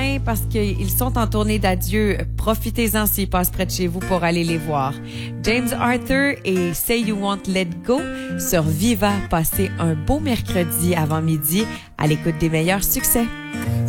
demain parce qu'ils sont en tournée d'adieu. Profitez-en s'ils passent près de chez vous pour aller les voir. James Arthur et Say You Won't Let Go sur Viva. Passez un beau mercredi avant midi à l'écoute des meilleurs succès.